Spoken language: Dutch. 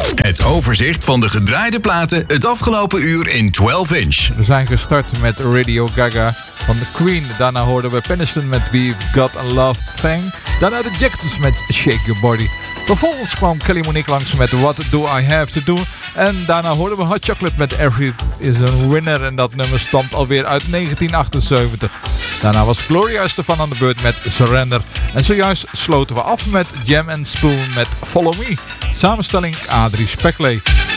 Het overzicht van de gedraaide platen het afgelopen uur in 12 inch. We zijn gestart met Radio Gaga van The Queen. Daarna hoorden we Peniston met We've Got a Love Thing. Daarna de Jacksons met Shake Your Body. Vervolgens kwam Kelly Monique langs met What Do I Have To Do. En daarna hoorden we Hot Chocolate met Every Is a Winner. En dat nummer stamt alweer uit 1978. Daarna was Gloria Estefan aan de beurt met Surrender. En zojuist sloten we af met Jam & Spoon met Follow Me. Samenstelling Adrie Spekley.